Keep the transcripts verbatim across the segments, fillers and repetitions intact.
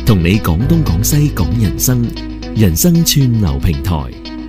同你講東講西講人生，人生串流平台。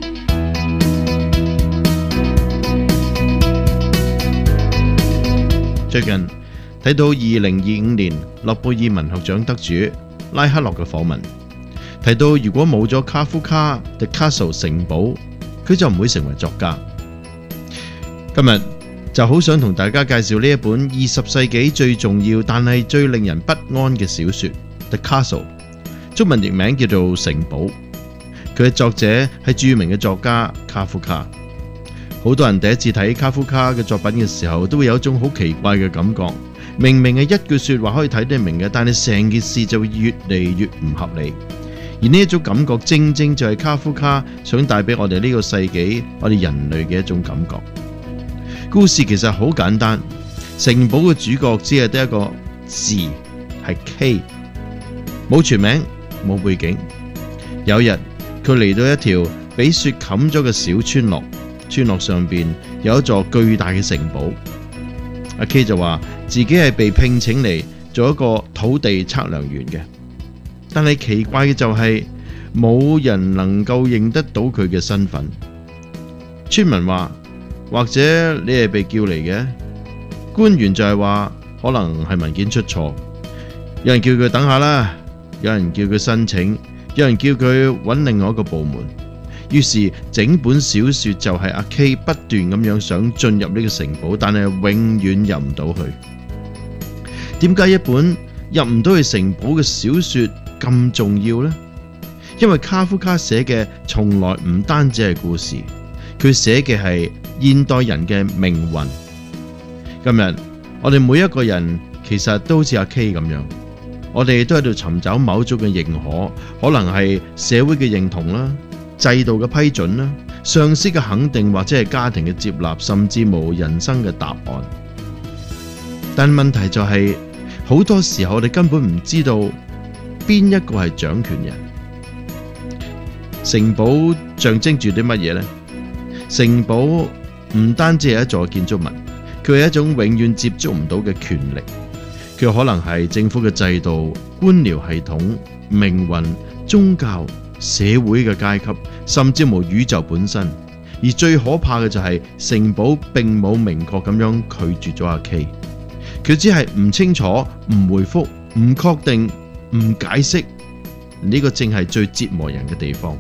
最近睇到二零二五年諾貝爾文學獎得主拉克洛嘅訪問，提到如果冇咗卡夫卡 The Castle 城堡，佢就唔會成為作家。今日就好想同大家介紹呢一本二十世紀最重要但係最令人不安嘅小說 The Castle， 中文譯名叫做城堡。佢嘅作者係著名嘅作家卡夫卡。好多人第一次睇卡夫卡嘅作品嘅時候，都會有一種好奇怪嘅感覺。明明係一句說話可以睇得明嘅，但係成件事就會越嚟越唔合理。而呢一種感覺，正正就係卡夫卡想帶俾我哋呢個世紀我哋人類嘅一種感覺。故事其實好簡單，城堡嘅主角只係得一個字，係 K， 冇全名，冇背景。有日佢嚟到一條俾雪冚咗嘅小村落，村落上邊有一座巨大嘅城堡。阿 K 就話自己係被聘請嚟做一個土地測量員嘅，但係奇怪嘅就係冇人能夠認得到佢嘅身份。村民話，或者你係被叫嚟嘅。官員就係話可能係文件出錯，有人叫佢等下啦，有人叫佢申請，有人叫佢揾另外一個部門。於是整本小說就係阿 K 不斷咁樣想進入呢個城堡，但係永遠入唔到去。點解一本入唔到去城堡嘅小說咁重要呢？因為卡夫卡寫嘅從來唔單止係故事，佢寫嘅係現代人嘅命運。今日我哋每一個人其實都好似阿 K 咁樣，我哋都喺度尋找某種嘅認可，可能係社會嘅認同啦，制度嘅批准啦，上司嘅肯定，或者係家庭嘅接納，甚至冇人生嘅答案。但問題就係，好多時候我哋根本唔知道邊一個係掌權人。城堡象徵住啲乜嘢呢？城堡唔單止係一座建築物，佢係一種永遠接觸唔到嘅權力。佢可能係政府嘅制度、官僚系統、命運、宗教、社會嘅階級，甚至乎宇宙本身。而最可怕嘅就係城堡並冇明確咁樣拒絕咗阿 K， 佢只係唔清楚、唔回覆、唔確定、唔解釋。呢個正係最折磨人嘅地方。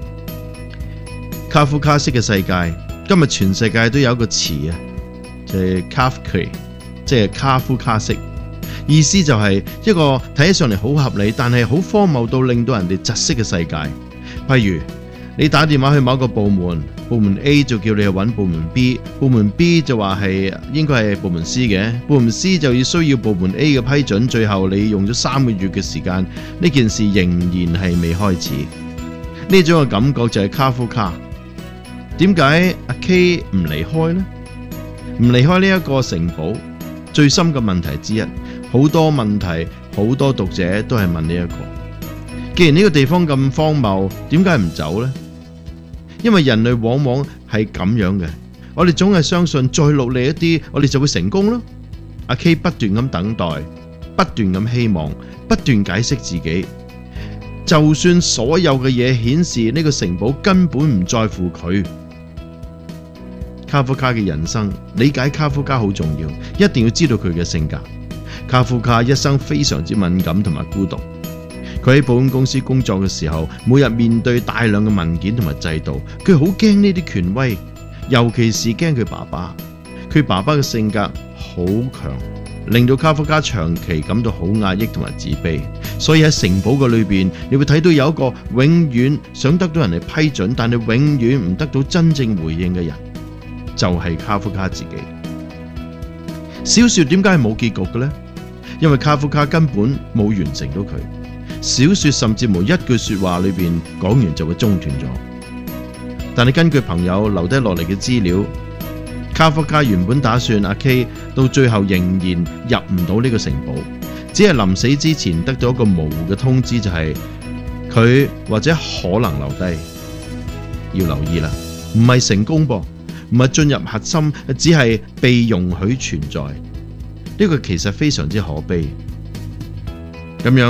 卡夫卡式嘅世界，今日全世界都有一個詞啊，就係 Kafka， 即係卡夫卡式。意思就係一個睇起上嚟好合理，但係好荒謬到令到人哋窒息嘅世界。譬如你打電話去某一個部門，部門 A 就叫你去揾部門 B， 部門 B 就話係應該係部門 C 嘅，部門 C 就要需要部門 A 嘅批准。最後你用咗三個月嘅時間，呢件事仍然係未開始。呢種嘅感覺就係卡夫卡。點解阿 K 唔離開呢？唔離開呢一個城堡，最深嘅問題之一。好多問題，好多讀者都係問呢一個。既然呢個地方咁荒謬，點解唔走呢？因為人類往往係咁樣嘅，我哋總係相信再努力一啲，我哋就會成功咯。阿 K 不斷咁等待，不斷咁希望，不斷解釋自己。就算所有嘅嘢顯示呢個城堡根本唔在乎佢。卡夫卡嘅人生，理解卡夫卡好重要，一定要知道佢嘅性格。卡夫卡一生非常之敏感同埋孤獨。佢喺保險公司工作嘅時候，每日面對大量嘅文件同埋制度，佢好驚呢啲權威，尤其是驚佢爸爸。佢爸爸嘅性格好強，令到卡夫卡長期感到好壓抑同埋自卑。所以喺城堡嘅裏邊，你會睇到有一個永遠想得到人哋批准，但係永遠唔得到真正回應嘅人，就係卡夫卡自己。小說點解係冇結局嘅呢？因為卡夫卡根本冇完成到佢。小說甚至冇一句說話裏邊講完就會中斷咗。但係根據朋友留低落嚟嘅資料，卡夫卡原本打算阿 K 到最後仍然入唔到呢個城堡，只係臨死之前得到一個模糊嘅通知，就係佢或者可能留低。要留意啦，唔係成功噃，唔係進入核心，只係被容許存在。呢個其實非常之可悲。咁樣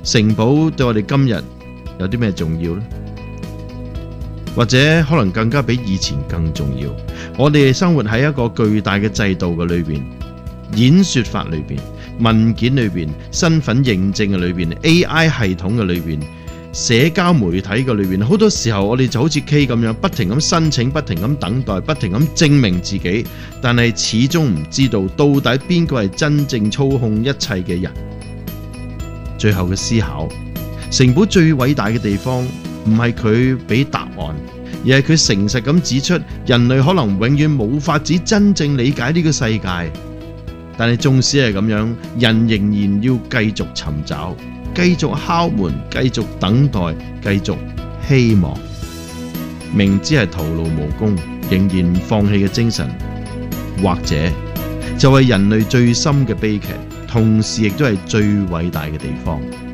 城堡對我哋今日有啲咩重要呢？或者可能更加比以前更重要。我哋生活喺一個巨大嘅制度嘅裏邊，演說法裏邊，文件裏邊，身份認證嘅裏邊 ，A I 系統嘅裏邊，社交媒體嘅裏邊，好多時候我哋就好似 K 咁樣，不停咁申請，不停咁等待，不停咁證明自己，但係始終唔知道到底邊個係真正操控一切嘅人。最後嘅思考，城堡最偉大嘅地方唔係佢俾答案，而係佢誠實咁指出人類可能永遠冇法子真正理解呢個世界。但係縱使係咁樣，人仍然要繼續尋找，繼續敲門，繼續等待，繼續希望。明知係徒勞無功，仍然唔放棄嘅精神，或者就係人類最深嘅悲劇，同時亦都係最偉大嘅地方。